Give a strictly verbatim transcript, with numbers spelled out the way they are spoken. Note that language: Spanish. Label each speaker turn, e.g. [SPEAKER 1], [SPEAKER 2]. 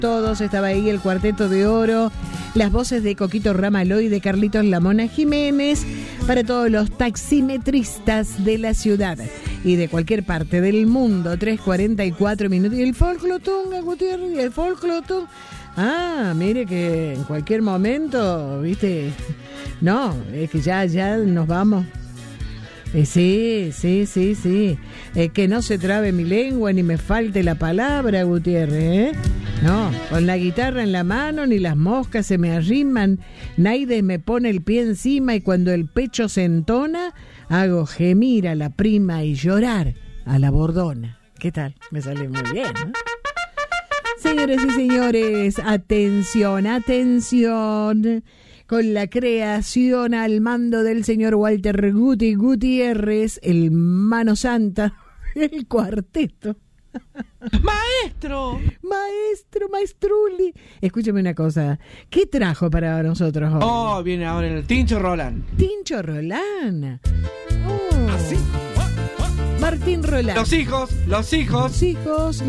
[SPEAKER 1] todos. Estaba ahí el Cuarteto de Oro, las voces de Coquito Ramalho y de Carlitos La Mona Jiménez, para todos los taximetristas de la ciudad y de cualquier parte del mundo. Tres cuarenta y cuatro minutos. Y el folclotón, Gutiérrez, el folclotón. Ah, mire que en cualquier momento, viste, no, es que ya, ya nos vamos. Eh, sí, sí, sí, sí. Eh, que no se trabe mi lengua ni me falte la palabra, Gutiérrez, ¿eh? No, con la guitarra en la mano ni las moscas se me arriman, nadie me pone el pie encima y cuando el pecho se entona, hago gemir a la prima y llorar a la bordona. ¿Qué tal? Me sale muy bien, ¿no? Señores y señores, atención, atención, con la creación al mando del señor Walter Guti Gutiérrez, el Mano Santa, el cuarteto.
[SPEAKER 2] ¡Maestro!
[SPEAKER 1] Maestro, maestruli. Escúchame una cosa, ¿qué trajo para nosotros hoy?
[SPEAKER 2] Oh, viene ahora el Tincho Roland.
[SPEAKER 1] Tincho Roland. Oh.
[SPEAKER 2] ¿Así?
[SPEAKER 1] Martín Roland.
[SPEAKER 2] Los hijos, los hijos.
[SPEAKER 1] Los hijos.